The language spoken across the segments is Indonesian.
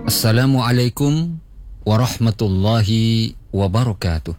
Assalamualaikum warahmatullahi wabarakatuh.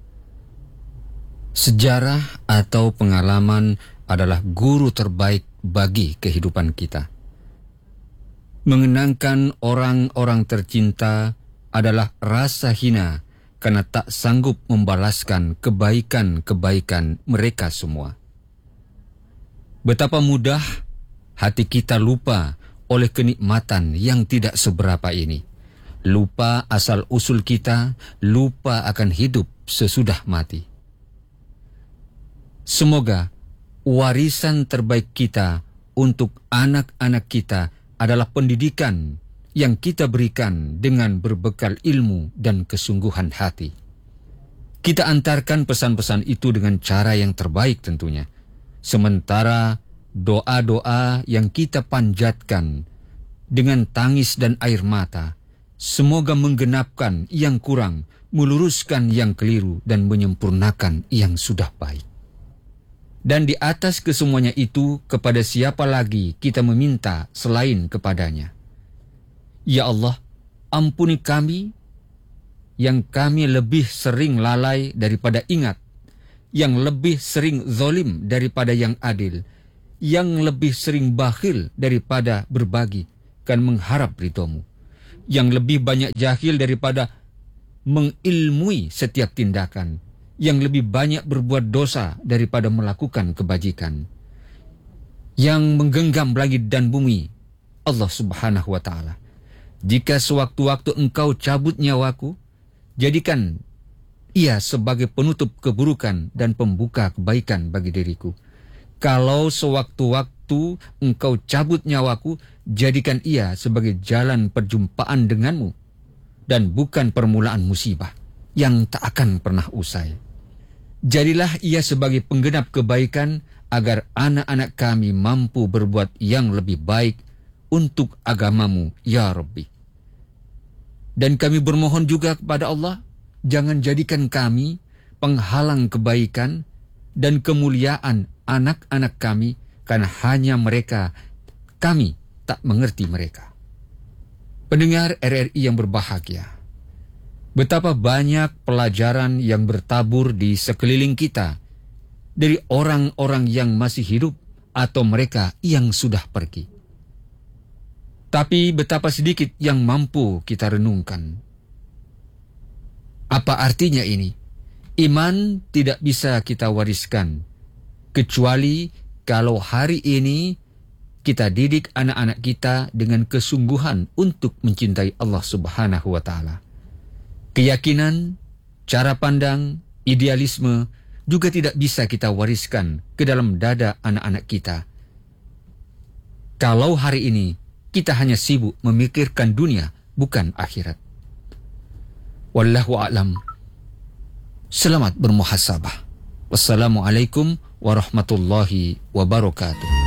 Sejarah atau pengalaman adalah guru terbaik bagi kehidupan kita. Mengenangkan orang-orang tercinta adalah rasa hina karena tak sanggup membalaskan kebaikan-kebaikan mereka semua. Betapa mudah hati kita lupa oleh kenikmatan yang tidak seberapa ini. Lupa asal-usul kita, lupa akan hidup sesudah mati. Semoga warisan terbaik kita untuk anak-anak kita adalah pendidikan yang kita berikan dengan berbekal ilmu dan kesungguhan hati. Kita antarkan pesan-pesan itu dengan cara yang terbaik tentunya. Sementara doa-doa yang kita panjatkan dengan tangis dan air mata, semoga menggenapkan yang kurang, meluruskan yang keliru, dan menyempurnakan yang sudah baik. Dan di atas kesemuanya itu, kepada siapa lagi kita meminta selain kepadanya? Ya Allah, ampuni kami yang kami lebih sering lalai daripada ingat, yang lebih sering zalim daripada yang adil, yang lebih sering bakhil daripada berbagi dan mengharap ridhamu, yang lebih banyak jahil daripada mengilmui setiap tindakan, yang lebih banyak berbuat dosa daripada melakukan kebajikan, yang menggenggam langit dan bumi, Allah Subhanahu wa ta'ala. Jika sewaktu-waktu engkau cabut nyawaku, jadikan ia sebagai penutup keburukan dan pembuka kebaikan bagi diriku. Kalau sewaktu-waktu engkau cabut nyawaku, jadikan ia sebagai jalan perjumpaan denganmu dan bukan permulaan musibah yang tak akan pernah usai. Jadilah ia sebagai penggenap kebaikan agar anak-anak kami mampu berbuat yang lebih baik untuk agamamu, ya Rabbi. Dan kami bermohon juga kepada Allah, jangan jadikan kami penghalang kebaikan dan kemuliaan anak-anak kami, karena hanya mereka, kami tak mengerti mereka. Pendengar RRI yang berbahagia, betapa banyak pelajaran yang bertabur di sekeliling kita dari orang-orang yang masih hidup atau mereka yang sudah pergi. Tapi betapa sedikit yang mampu kita renungkan. Apa artinya ini? Iman tidak bisa kita wariskan, kecuali kalau hari ini kita didik anak-anak kita dengan kesungguhan untuk mencintai Allah Subhanahu wa ta'ala. Keyakinan, cara pandang, idealisme juga tidak bisa kita wariskan ke dalam dada anak-anak kita. Kalau hari ini kita hanya sibuk memikirkan dunia, bukan akhirat. Wallahu a'lam. Selamat bermuhasabah. Wassalamualaikum warahmatullahi wabarakatuh.